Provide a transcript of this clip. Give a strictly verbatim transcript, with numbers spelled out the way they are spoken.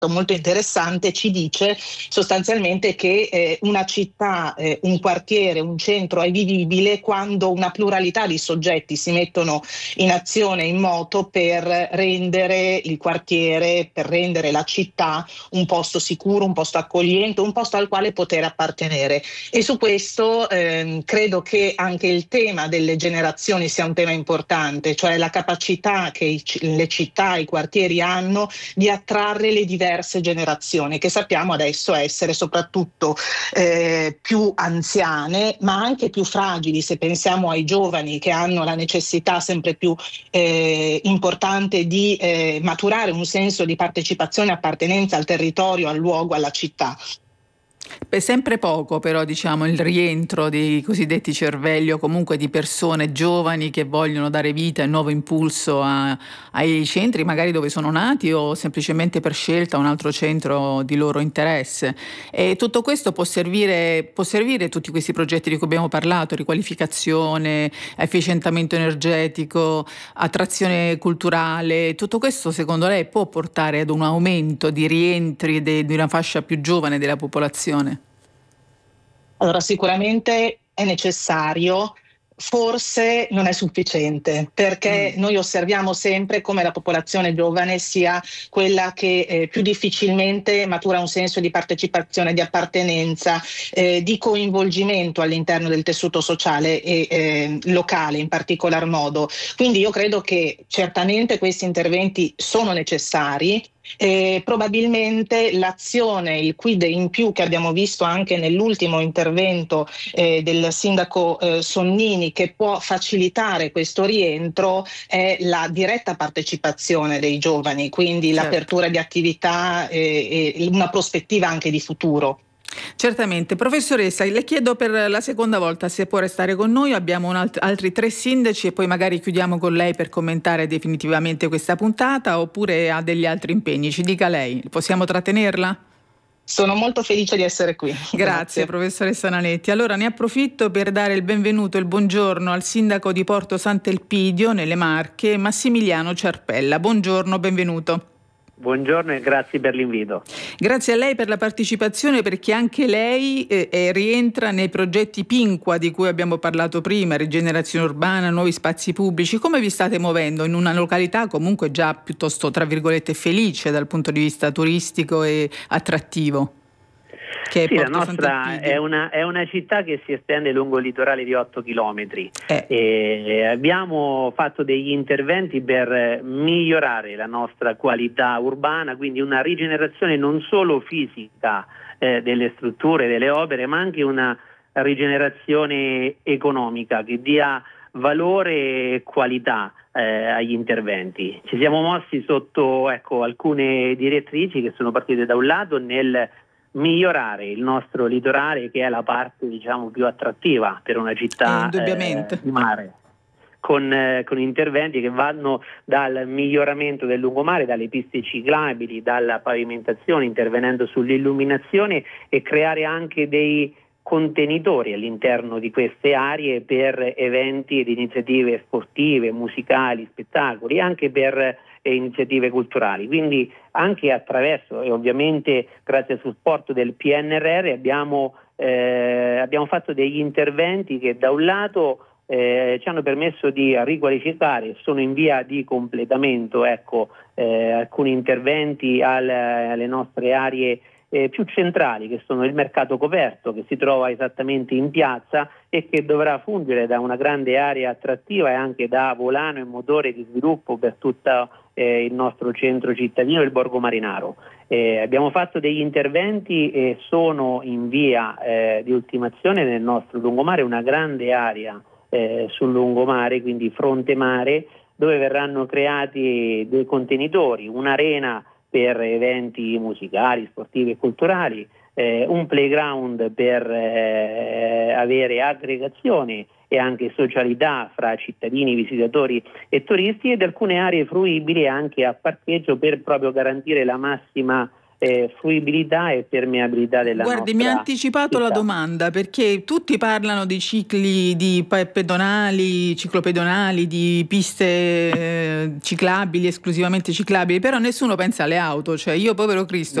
molto interessante, ci dice sostanzialmente che eh, una città, eh, un quartiere, un centro è vivibile quando una pluralità di soggetti si mettono in azione, in moto per rendere il quartiere, per rendere la città un posto sicuro, un posto accogliente, un posto al quale poter appartenere. E su questo ehm, credo che anche il tema delle generazioni sia un tema importante, cioè la capacità che i, le città, i quartieri hanno di attrarre le diverse generazioni, che sappiamo adesso essere soprattutto eh, più anziane, ma anche più fragili, se pensiamo ai giovani che hanno la necessità sempre più eh, importante di eh, maturare un senso di partecipazione e appartenenza al territorio, al luogo, alla città. È sempre poco però, diciamo, il rientro dei cosiddetti cervelli o comunque di persone giovani che vogliono dare vita e nuovo impulso a, ai centri magari dove sono nati o semplicemente per scelta un altro centro di loro interesse. E tutto questo può servire, può servire tutti questi progetti di cui abbiamo parlato: riqualificazione, efficientamento energetico, attrazione culturale. Tutto questo secondo lei può portare ad un aumento di rientri de, di una fascia più giovane della popolazione? Allora, sicuramente è necessario, forse non è sufficiente, perché mm. noi osserviamo sempre come la popolazione giovane sia quella che eh, più difficilmente matura un senso di partecipazione, di appartenenza, eh, di coinvolgimento all'interno del tessuto sociale e eh, locale in particolar modo. Quindi io credo che certamente questi interventi sono necessari. Eh, probabilmente l'azione, il quid in più che abbiamo visto anche nell'ultimo intervento eh, del sindaco eh, Sonnini, che può facilitare questo rientro, è la diretta partecipazione dei giovani, quindi certo. L'apertura di attività e, e una prospettiva anche di futuro. Certamente. Professoressa, le chiedo per la seconda volta se può restare con noi. Abbiamo alt- altri tre sindaci e poi magari chiudiamo con lei per commentare definitivamente questa puntata, oppure ha degli altri impegni. Ci dica lei, possiamo trattenerla? Sono molto felice di essere qui. Grazie, Grazie, professoressa Nanetti. Allora ne approfitto per dare il benvenuto e il buongiorno al sindaco di Porto Sant'Elpidio, nelle Marche, Massimiliano Ciarpella. Buongiorno, benvenuto. Buongiorno e grazie per l'invito. Grazie a lei per la partecipazione, perché anche lei eh, eh, rientra nei progetti Pinqua di cui abbiamo parlato prima, rigenerazione urbana, nuovi spazi pubblici. Come vi state muovendo in una località comunque già piuttosto, tra virgolette, felice dal punto di vista turistico e attrattivo? Che è sì, la Porto nostra è una, è una città che si estende lungo il litorale di otto chilometri. Eh. E abbiamo fatto degli interventi per migliorare la nostra qualità urbana, quindi una rigenerazione non solo fisica eh, delle strutture, delle opere, ma anche una rigenerazione economica che dia valore e qualità eh, agli interventi. Ci siamo mossi sotto ecco, alcune direttrici che sono partite da un lato nel migliorare il nostro litorale, che è la parte diciamo più attrattiva per una città eh, di mare, con, eh, con interventi che vanno dal miglioramento del lungomare, dalle piste ciclabili, dalla pavimentazione, intervenendo sull'illuminazione e creare anche dei contenitori all'interno di queste aree per eventi ed iniziative sportive, musicali, spettacoli, anche per e iniziative culturali. Quindi anche attraverso e ovviamente grazie al supporto del P N R R abbiamo, eh, abbiamo fatto degli interventi che da un lato eh, ci hanno permesso di riqualificare, sono in via di completamento ecco, eh, alcuni interventi al, alle nostre aree Eh, più centrali, che sono il mercato coperto, che si trova esattamente in piazza e che dovrà fungere da una grande area attrattiva e anche da volano e motore di sviluppo per tutto eh, il nostro centro cittadino, il Borgo Marinaro. Eh, abbiamo fatto degli interventi e sono in via eh, di ultimazione nel nostro lungomare, una grande area eh, sul lungomare, quindi fronte mare, dove verranno creati dei contenitori, un'arena per eventi musicali, sportivi e culturali, eh, un playground per eh, avere aggregazione e anche socialità fra cittadini, visitatori e turisti, ed alcune aree fruibili anche a parcheggio per proprio garantire la massima eh, fruibilità e permeabilità della Guardi, nostra mi ha anticipato città. la domanda, perché tutti parlano di cicli di pe- pedonali, ciclopedonali, di piste eh, ciclabili, esclusivamente ciclabili, però nessuno pensa alle auto, cioè io povero Cristo